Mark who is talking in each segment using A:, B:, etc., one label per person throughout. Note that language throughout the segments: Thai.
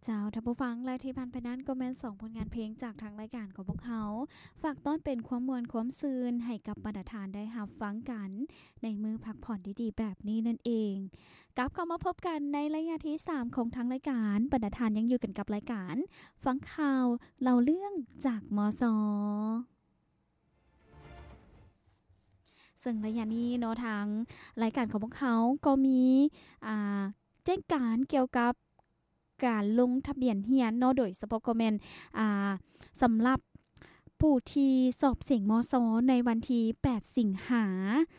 A: เจ้าท่านผู้ฟังและที่ผ่านไปนั้นก็แม่น2ผลงานเพลงจากทางรายการของพวกเขาฝากต้อนเป็นความม่วนความซืนให้กับบรรดาทานได้รับฟังกันในมื้อพักผ่อนดีๆแบบนี้นั่นเองกลับเข้ามาพบกันในระยะที่3ของทางรายการบรรดาทานยังอยู่กันกับรายการฟังข่าวเล่าเรื่องจากมสซึ่งระยะนี้เนาะทางรายการของพวกเขาก็มีอ่าแจ้งการเกี่ยวกับการลงทะเบียนเรียนเนาะโดยเฉพาะก็แม่นสำหรับผู้ที่สอบเสียงมศในวันที่8สิงหา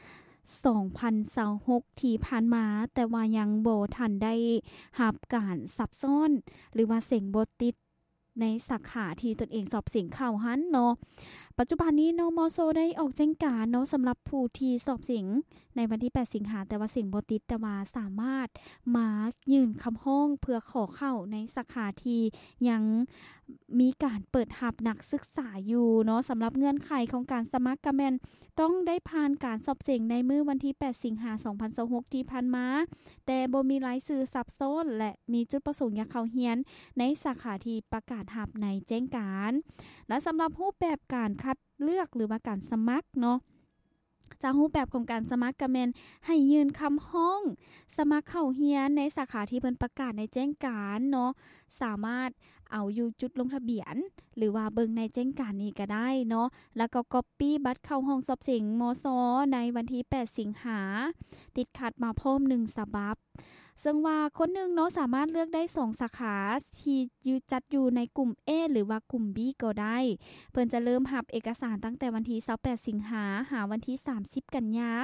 A: 2026ที่ผ่านมาแต่ว่ายังบ่ทันได้รับการซับซ้อนหรือว่าเสียงบ่ติดในสาขาที่ตนเองสอบเสียงเข้าหั้นเนาะปัจจุบันนี้เนาะมศได้ออกแจ้งการเนาะสำหรับผู้ที่สอบเสียงในวันที่8สิงหาแต่ว่าเสียงบ่ติดแต่ว่าสามารถมายื่นคำร้องเพื่อขอเข้าในสาขาที่ยังมีการเปิดรับนักศึกษาอยู่เนาะสำหรับเงื่อนไขของการสมัครก็แม่นต้องได้ผ่านการสอบเสียงในมื้อวันที่8สิงหา2026ที่ผ่านมาแต่บ่มีรายชื่อซับซ้อนและมีจุดประสงค์อยากเข้าเรียนในสาขาที่ประกาศรับในแจ้งการและสำหรับรูปแบบการคัดเลือกหรือว่าการสมัครเนาะจากรูปแบบของการสมัครก็แม่นให้ยื่นคำร้องสมัครเข้าเรียนในสาขาที่เพิ่นประกาศในแจ้งการเนาะสามารถเอาอยู่จุดลงทะเบียนหรือว่าเบิ่งในแจ้งการนี้ก็ได้เนาะแล้วก็ก๊อปปี้บัตรเข้าห้องสอบเสียงมศในวันที่8สิงหาติดขัดมาเพิ่ม1ฉบับซึ่งว่าคนหนึ่งเนาะสามารถเลือกได้2สาขาที่จัดอยู่ในกลุ่ม A หรือว่ากลุ่ม B ก็ได้เพิ่นจะเริ่มรับเอกสารตั้งแต่วันที่28สิงหาหาวันที่30กันยา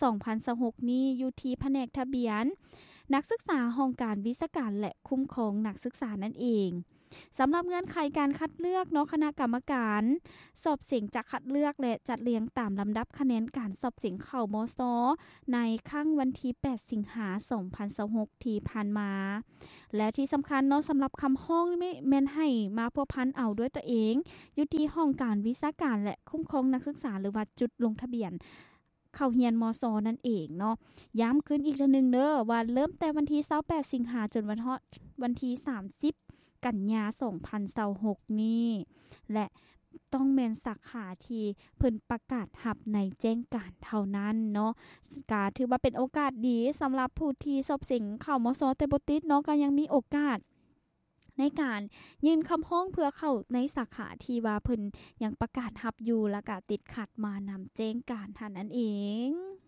A: 2026นี้อยู่ที่แผนกทะเบียนนักศึกษาห้องการวิชาการและคุ้มครองนักศึกษานั่นเองสำหรับเงื่อนไขการคัดเลือกเนาะคณะกรรมการสอบเสียงจะคัดเลือกและจัดเรียงตามลำดับคะแนนการสอบเสียงเข้ามศในครั้งวันที่8สิงหา2026ที่ผ่านมาและที่สำคัญเนาะสำหรับคำห้องนี่แม่นให้มาพัวพันเอาด้วยตัวเองอยู่ที่ห้องการวิชาการและคุ้มครองนักศึกษาหรือว่าจุดลงทะเบียนเข้าเรียนมศนั่นเองเนาะย้ำขึ้นอีกเทื่อนึงเด้อว่าเริ่มแต่วันที่28สิงหาจนวันที่30กันยา2026นี้และต้องแม่นสาขาที่เพิ่นประกาศรับในแจ้งการเท่านั้นเนาะก็ถือว่าเป็นโอกาสดีสำหรับผู้ที่สอบเสียงเข้ามศแต่บ่ติดเนาะก็ยังมีโอกาสในการยื่นคำร้องเพื่อเข้าในสาขาที่ว่าเพิ่นยังประกาศรับอยู่แล้วก็ติดขัดมานำแจ้งการเท่านั้นเอง